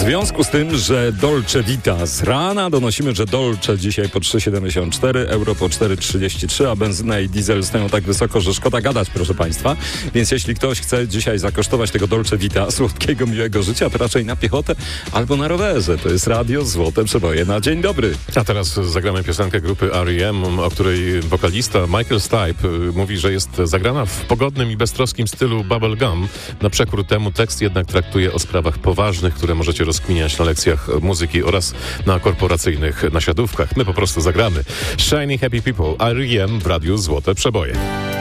związku z tym, że Dolce Vita z rana donosimy, że Dolce dzisiaj po 3,74, euro po 4,33, a benzyna i diesel stoją tak wysoko, że szkoda gadać, proszę Państwa. Więc jeśli ktoś chce dzisiaj zakosztować tego Dolce Vita, słodkiego, miłego życia, to raczej na piechotę albo na rowerze. To jest Radio Złote Przeboje na dzień dobry. A teraz zagramy piosenkę grupy R.E.M., o której wokalista Michael Stipe mówi, że jest zagrana w pogodnym i beztroskim stylu bubblegum. Na przekór temu tekst jednak traktuje o sprawach poważnych, które możecie rozkminiać na lekcjach muzyki oraz na korporacyjnych nasiadówkach. My po prostu zagramy. Shiny Happy People, R.E.M. w Radiu Złote Przeboje.